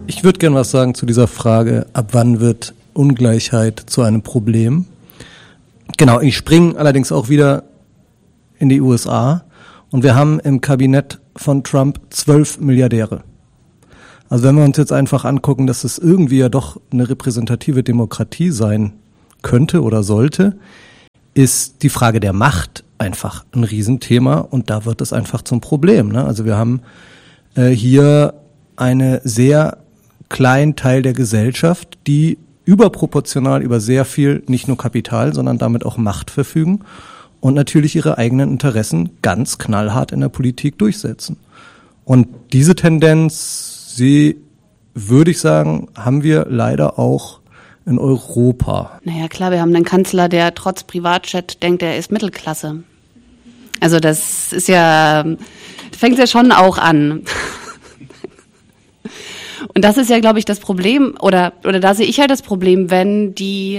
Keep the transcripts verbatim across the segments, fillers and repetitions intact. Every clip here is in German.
Ich würde gerne was sagen zu dieser Frage, ab wann wird Ungleichheit zu einem Problem? Genau, ich springe allerdings auch wieder in die U S A und wir haben im Kabinett von Trump zwölf Milliardäre. Also wenn wir uns jetzt einfach angucken, dass es irgendwie ja doch eine repräsentative Demokratie sein könnte oder sollte, ist die Frage der Macht einfach ein Riesenthema und da wird es einfach zum Problem. Ne? Also wir haben äh, hier eine sehr kleinen Teil der Gesellschaft, die überproportional über sehr viel, nicht nur Kapital, sondern damit auch Macht verfügen und natürlich ihre eigenen Interessen ganz knallhart in der Politik durchsetzen. Und diese Tendenz, sie, würde ich sagen, haben wir leider auch in Europa. Naja, klar, wir haben einen Kanzler, der trotz Privatjet denkt, er ist Mittelklasse. Also das ist ja, fängt ja schon auch an. Und das ist ja, glaube ich, das Problem, oder oder da sehe ich halt das Problem, wenn die,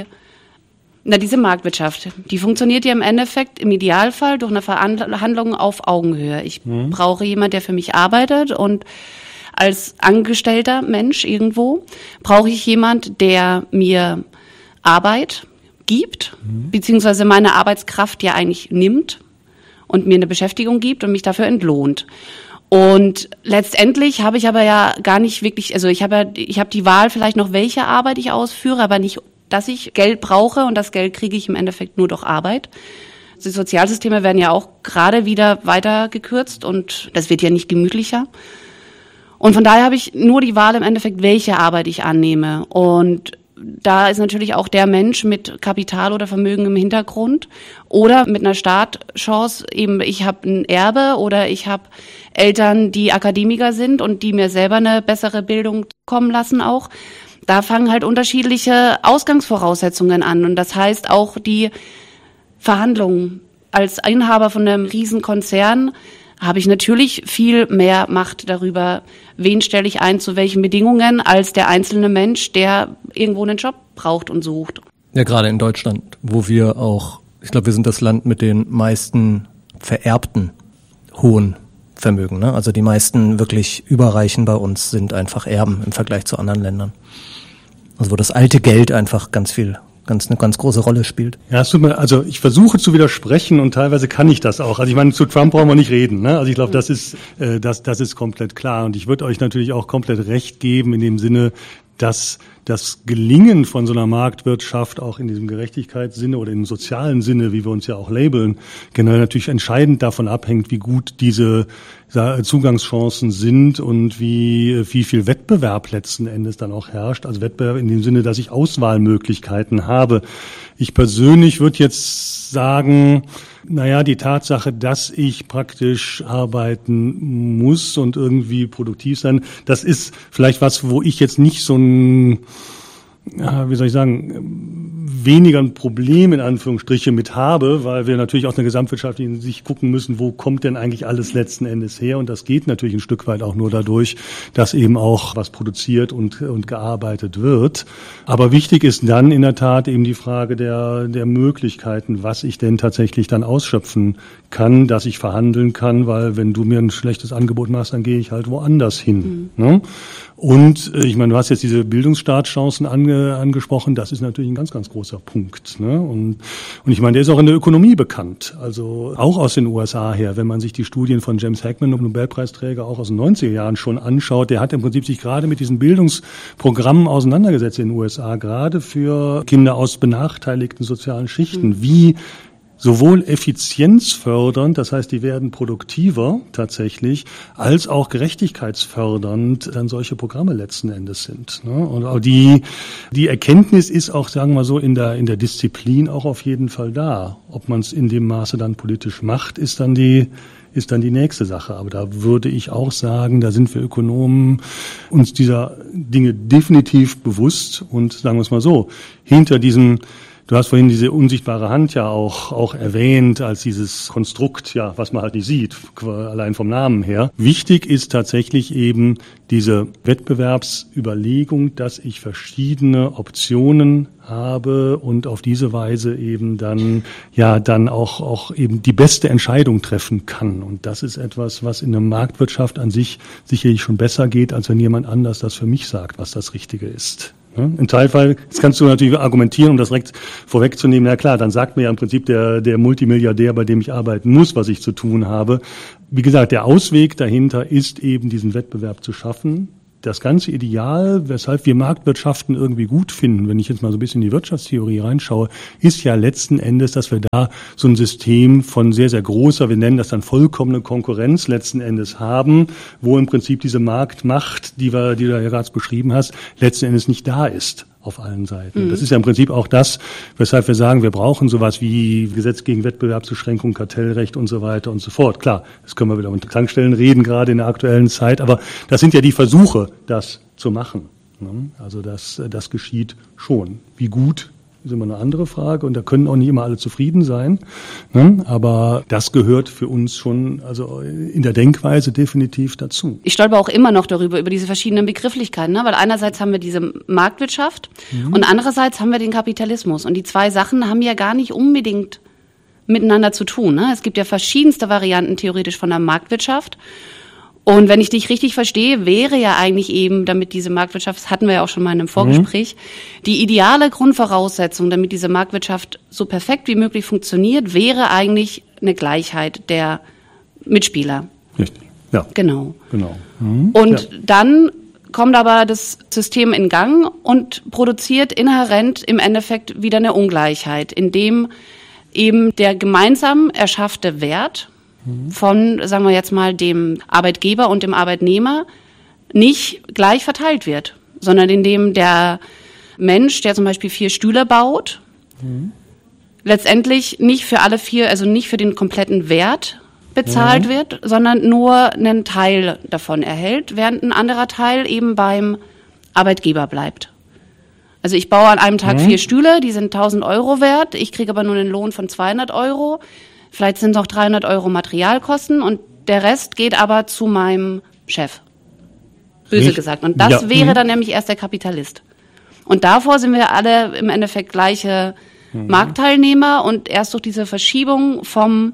na diese Marktwirtschaft, die funktioniert ja im Endeffekt im Idealfall durch eine Verhandlung auf Augenhöhe. Ich mhm. brauche jemanden, der für mich arbeitet und als angestellter Mensch irgendwo brauche ich jemand, der mir Arbeit gibt, mhm. beziehungsweise meine Arbeitskraft ja eigentlich nimmt und mir eine Beschäftigung gibt und mich dafür entlohnt. Und letztendlich habe ich aber ja gar nicht wirklich, also ich habe ja, ich habe die Wahl vielleicht noch, welche Arbeit ich ausführe, aber nicht, dass ich Geld brauche und das Geld kriege ich im Endeffekt nur durch Arbeit. Die Sozialsysteme werden ja auch gerade wieder weiter gekürzt und das wird ja nicht gemütlicher. Und von daher habe ich nur die Wahl im Endeffekt, welche Arbeit ich annehme. Und da ist natürlich auch der Mensch mit Kapital oder Vermögen im Hintergrund oder mit einer Startchance, eben ich habe ein Erbe oder ich habe Eltern, die Akademiker sind und die mir selber eine bessere Bildung kommen lassen auch. Da fangen halt unterschiedliche Ausgangsvoraussetzungen an und das heißt auch die Verhandlungen. Als Inhaber von einem Riesenkonzern habe ich natürlich viel mehr Macht darüber, wen stelle ich ein, zu welchen Bedingungen, als der einzelne Mensch, der irgendwo einen Job braucht und sucht. Ja, gerade in Deutschland, wo wir auch, ich glaube, wir sind das Land mit den meisten vererbten hohen Vermögen. Ne? Also die meisten wirklich Überreichen bei uns sind einfach Erben im Vergleich zu anderen Ländern. Also wo das alte Geld einfach ganz viel ganz eine ganz große Rolle spielt. Ja, es tut mir, also ich versuche zu widersprechen und teilweise kann ich das auch. Also ich meine, zu Trump brauchen wir nicht reden, ne? Also ich glaube, das ist äh, das das ist komplett klar und ich würde euch natürlich auch komplett recht geben in dem Sinne, dass das Gelingen von so einer Marktwirtschaft auch in diesem Gerechtigkeitssinne oder im sozialen Sinne, wie wir uns ja auch labeln, generell natürlich entscheidend davon abhängt, wie gut diese Zugangschancen sind und wie, wie viel Wettbewerb letzten Endes dann auch herrscht. Also Wettbewerb in dem Sinne, dass ich Auswahlmöglichkeiten habe. Ich persönlich würde jetzt sagen, naja, die Tatsache, dass ich praktisch arbeiten muss und irgendwie produktiv sein, das ist vielleicht was, wo ich jetzt nicht so ein, ja, wie soll ich sagen, weniger ein Problem in Anführungsstrichen mit habe, weil wir natürlich aus einer gesamtwirtschaftlichen Sicht gucken müssen, wo kommt denn eigentlich alles letzten Endes her? Und das geht natürlich ein Stück weit auch nur dadurch, dass eben auch was produziert und, und gearbeitet wird. Aber wichtig ist dann in der Tat eben die Frage der, der Möglichkeiten, was ich denn tatsächlich dann ausschöpfen kann, dass ich verhandeln kann, weil wenn du mir ein schlechtes Angebot machst, dann gehe ich halt woanders hin. Mhm. Ne? Und ich meine, du hast jetzt diese Bildungsstartchancen ange, angesprochen. Das ist natürlich ein ganz, ganz großer Punkt. Ne? Und, und ich meine, der ist auch in der Ökonomie bekannt. Also auch aus den U S A her. Wenn man sich die Studien von James Heckman, Nobelpreisträger, auch aus den neunziger Jahren schon anschaut, der hat im Prinzip sich gerade mit diesen Bildungsprogrammen auseinandergesetzt in den U S A, gerade für Kinder aus benachteiligten sozialen Schichten. Mhm. Wie sowohl effizienzfördernd, das heißt, die werden produktiver tatsächlich, als auch gerechtigkeitsfördernd dann solche Programme letzten Endes sind. Und auch die, die Erkenntnis ist auch, sagen wir so, in der, in der Disziplin auch auf jeden Fall da. Ob man es in dem Maße dann politisch macht, ist dann die, ist dann die nächste Sache. Aber da würde ich auch sagen, da sind wir Ökonomen uns dieser Dinge definitiv bewusst und sagen wir es mal so, hinter diesen Du hast vorhin diese unsichtbare Hand ja auch, auch erwähnt als dieses Konstrukt, ja, was man halt nicht sieht, allein vom Namen her. Wichtig ist tatsächlich eben diese Wettbewerbsüberlegung, dass ich verschiedene Optionen habe und auf diese Weise eben dann, ja, dann auch, auch eben die beste Entscheidung treffen kann. Und das ist etwas, was in der Marktwirtschaft an sich sicherlich schon besser geht, als wenn jemand anders das für mich sagt, was das Richtige ist. Im Teilfall, jetzt kannst du natürlich argumentieren, um das direkt vorwegzunehmen, na klar, dann sagt mir ja im Prinzip der, der Multimilliardär, bei dem ich arbeiten muss, was ich zu tun habe. Wie gesagt, der Ausweg dahinter ist eben, diesen Wettbewerb zu schaffen. Das ganze Ideal, weshalb wir Marktwirtschaften irgendwie gut finden, wenn ich jetzt mal so ein bisschen in die Wirtschaftstheorie reinschaue, ist ja letzten Endes, dass wir da so ein System von sehr, sehr großer, wir nennen das dann vollkommene Konkurrenz letzten Endes haben, wo im Prinzip diese Marktmacht, die wir, die du ja gerade beschrieben hast, letzten Endes nicht da ist auf allen Seiten. Mhm. Das ist ja im Prinzip auch das, weshalb wir sagen, wir brauchen sowas wie Gesetz gegen Wettbewerbsbeschränkung, Kartellrecht und so weiter und so fort. Klar, das können wir wieder unter Tankstellen reden, gerade in der aktuellen Zeit, aber das sind ja die Versuche, das zu machen. Also das, das geschieht schon. Wie gut, ist immer eine andere Frage und da können auch nicht immer alle zufrieden sein. Aber das gehört für uns schon, also in der Denkweise definitiv dazu. Ich stolper auch immer noch darüber, über diese verschiedenen Begrifflichkeiten, ne? Weil einerseits haben wir diese Marktwirtschaft mhm. und andererseits haben wir den Kapitalismus. Und die zwei Sachen haben ja gar nicht unbedingt miteinander zu tun. Ne? Es gibt ja verschiedenste Varianten theoretisch von der Marktwirtschaft. Und wenn ich dich richtig verstehe, wäre ja eigentlich eben, damit diese Marktwirtschaft, das hatten wir ja auch schon mal in einem Vorgespräch, mhm. die ideale Grundvoraussetzung, damit diese Marktwirtschaft so perfekt wie möglich funktioniert, wäre eigentlich eine Gleichheit der Mitspieler. Richtig, ja. Genau. Genau. Mhm. Und ja. dann kommt aber das System in Gang und produziert inhärent im Endeffekt wieder eine Ungleichheit, indem eben der gemeinsam erschaffte Wert von, sagen wir jetzt mal, dem Arbeitgeber und dem Arbeitnehmer nicht gleich verteilt wird, sondern indem der Mensch, der zum Beispiel vier Stühle baut, mhm. letztendlich nicht für alle vier, also nicht für den kompletten Wert bezahlt mhm. wird, sondern nur einen Teil davon erhält, während ein anderer Teil eben beim Arbeitgeber bleibt. Also ich baue an einem Tag mhm. vier Stühle, die sind tausend Euro wert, ich kriege aber nur einen Lohn von zweihundert Euro. Vielleicht sind es auch dreihundert Euro Materialkosten und der Rest geht aber zu meinem Chef. Böse Nicht? gesagt. Und das ja. wäre dann nämlich erst der Kapitalist. Und davor sind wir alle im Endeffekt gleiche mhm. Marktteilnehmer und erst durch diese Verschiebung vom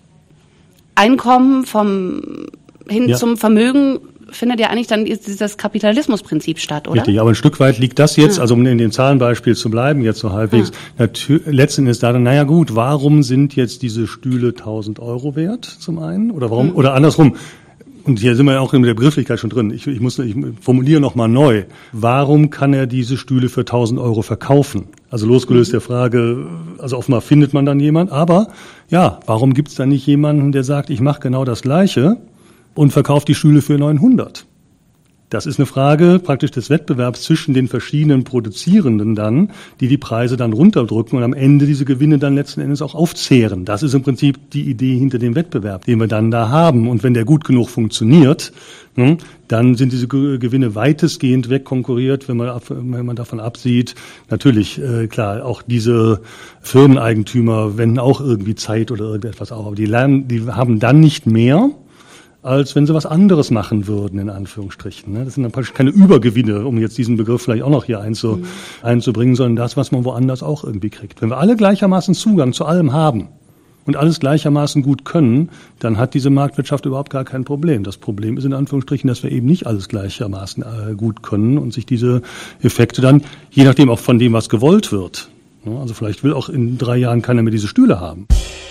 Einkommen, vom hin ja. zum Vermögen findet ja eigentlich dann dieses Kapitalismusprinzip statt, oder? Richtig, aber ein Stück weit liegt das jetzt, ja. also um in dem Zahlenbeispiel zu bleiben, jetzt so halbwegs, ja. letzten Endes da dann, naja gut, warum sind jetzt diese Stühle tausend Euro wert zum einen? Oder warum, mhm. oder andersrum, und hier sind wir ja auch in der Begrifflichkeit schon drin, ich, ich muss, ich formuliere nochmal neu, warum kann er diese Stühle für tausend Euro verkaufen? Also losgelöst mhm. der Frage, also offenbar findet man dann jemand, aber ja, warum gibt es dann nicht jemanden, der sagt, ich mache genau das Gleiche und verkauft die Stühle für neunhundert. Das ist eine Frage praktisch des Wettbewerbs zwischen den verschiedenen Produzierenden dann, die die Preise dann runterdrücken und am Ende diese Gewinne dann letzten Endes auch aufzehren. Das ist im Prinzip die Idee hinter dem Wettbewerb, den wir dann da haben. Und wenn der gut genug funktioniert, dann sind diese Gewinne weitestgehend wegkonkurriert, wenn man, wenn man davon absieht. Natürlich, äh, klar, auch diese Firmeneigentümer wenden auch irgendwie Zeit oder irgendetwas auf, aber die lernen, die haben dann nicht mehr, als wenn sie was anderes machen würden, in Anführungsstrichen. Das sind dann praktisch keine Übergewinne, um jetzt diesen Begriff vielleicht auch noch hier einzu, mhm. einzubringen, sondern das, was man woanders auch irgendwie kriegt. Wenn wir alle gleichermaßen Zugang zu allem haben und alles gleichermaßen gut können, dann hat diese Marktwirtschaft überhaupt gar kein Problem. Das Problem ist in Anführungsstrichen, dass wir eben nicht alles gleichermaßen äh, gut können und sich diese Effekte dann, je nachdem auch von dem, was gewollt wird. Also vielleicht will auch in drei Jahren keiner mehr diese Stühle haben.